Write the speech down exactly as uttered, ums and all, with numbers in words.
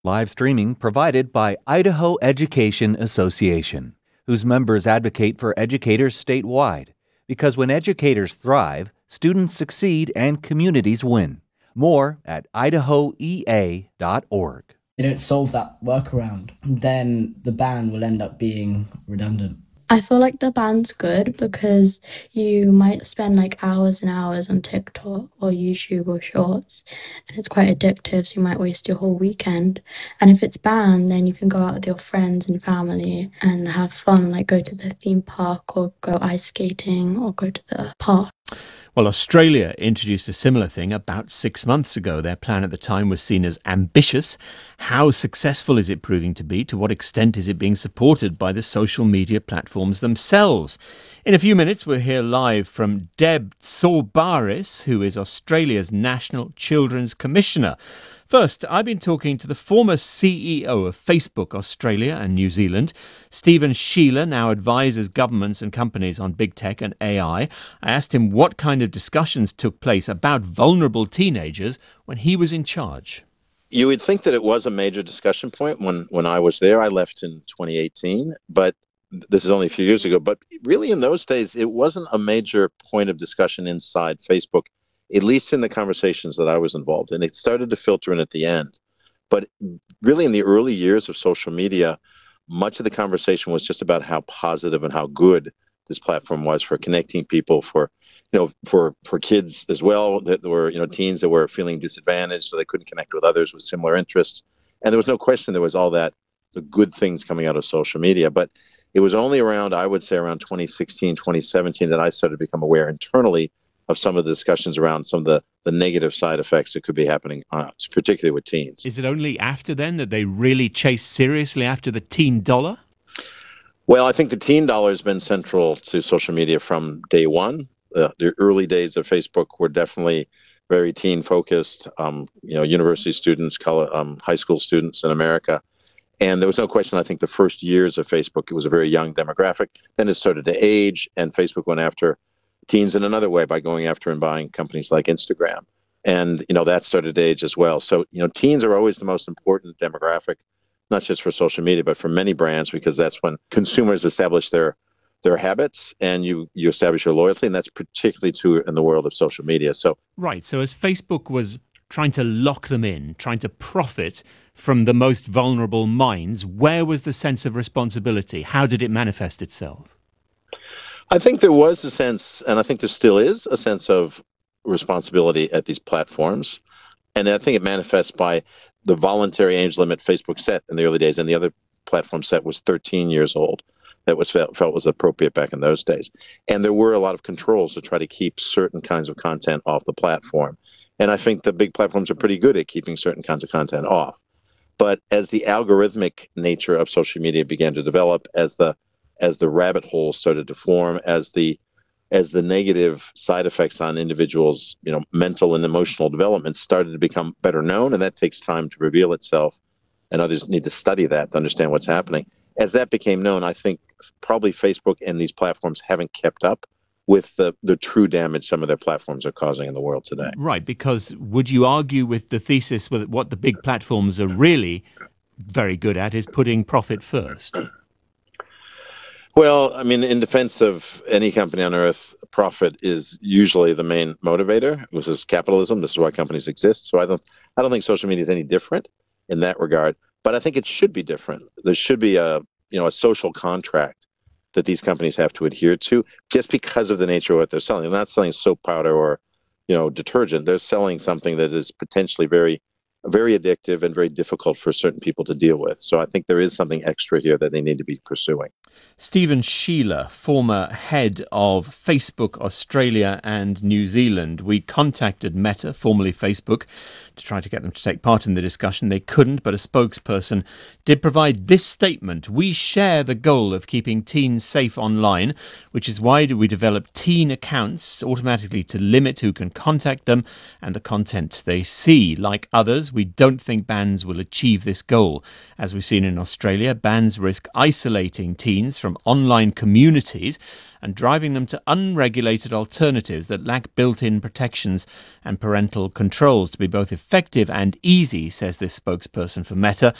Live streaming provided by Idaho Education Association, whose members advocate for educators statewide. Because when educators thrive, students succeed and communities win. More at idaho e a dot org. They don't solve that workaround, then the ban will end up being redundant. I feel like the ban's good because you might spend like hours and hours on TikTok or YouTube or Shorts, and it's quite addictive, so you might waste your whole weekend. And if it's banned, then you can go out with your friends and family and have fun, like go to the theme park or go ice skating or go to the park. Well, Australia introduced a similar thing about six months ago. Their plan at the time was seen as ambitious. How successful is it proving to be? To what extent is it being supported by the social media platforms themselves? In a few minutes, we'll hear live from Deb Sorbaris, who is Australia's National Children's Commissioner. First, I've been talking to the former C E O of Facebook Australia and New Zealand. Stephen Sheila now advises governments and companies on big tech and A I. I asked him what kind of discussions took place about vulnerable teenagers when he was in charge. You would think that it was a major discussion point when, when I was there. I left in twenty eighteen, but this is only a few years ago. But really in those days, it wasn't a major point of discussion inside Facebook, at least in the conversations that I was involved in. It started to filter in at the end. But really in the early years of social media, much of the conversation was just about how positive and how good this platform was for connecting people, for, you know, for, for kids as well, that were, you know, teens that were feeling disadvantaged, so they couldn't connect with others with similar interests. And there was no question there was all that, the good things coming out of social media. But it was only around, I would say around twenty sixteen, twenty seventeen that I started to become aware internally of some of the discussions around some of the, the negative side effects that could be happening, uh, particularly with teens. Is it only after then that they really chased seriously after the teen dollar? Well, I think the teen dollar has been central to social media from day one. Uh, the early days of Facebook were definitely very teen focused, um, you know, university students, college, um, high school students in America. And there was no question, I think the first years of Facebook, it was a very young demographic. Then it started to age, and Facebook went after teens in another way by going after and buying companies like Instagram. And, you know, that started to age as well. So, you know, teens are always the most important demographic, not just for social media, but for many brands, because that's when consumers establish their their habits and you, you establish your loyalty. And that's particularly true in the world of social media. So, right. So as Facebook was trying to lock them in, trying to profit from the most vulnerable minds, where was the sense of responsibility? How did it manifest itself? I think there was a sense, and I think there still is a sense of responsibility at these platforms. And I think it manifests by the voluntary age limit Facebook set in the early days, and the other platform set was thirteen years old. That was felt, felt was appropriate back in those days. And there were a lot of controls to try to keep certain kinds of content off the platform. And I think the big platforms are pretty good at keeping certain kinds of content off. But as the algorithmic nature of social media began to develop, as the as the rabbit holes started to form, as the as the negative side effects on individuals, you know, mental and emotional development started to become better known, and that takes time to reveal itself, and others need to study that to understand what's happening. As that became known, I think probably Facebook and these platforms haven't kept up with the, the true damage some of their platforms are causing in the world today. Right, because would you argue with the thesis that what the big platforms are really very good at is putting profit first? Well, I mean, in defense of any company on earth, profit is usually the main motivator. This is capitalism. This is why companies exist. So I don't, I don't think social media is any different in that regard. But I think it should be different. There should be a, you know, a social contract that these companies have to adhere to, just because of the nature of what they're selling. They're not selling soap powder or, you know, detergent. They're selling something that is potentially very, very addictive and very difficult for certain people to deal with. So I think there is something extra here that they need to be pursuing. Stephen Sheila, former head of Facebook Australia and New Zealand. We contacted Meta, formerly Facebook, to try to get them to take part in the discussion. They couldn't, but a spokesperson did provide this statement. We share the goal of keeping teens safe online, which is why we developed teen accounts automatically to limit who can contact them and the content they see. Like others, we don't think bans will achieve this goal. As we've seen in Australia, bans risk isolating teens from online communities and driving them to unregulated alternatives that lack built-in protections and parental controls to be both effective effective and easy, says this spokesperson for Meta,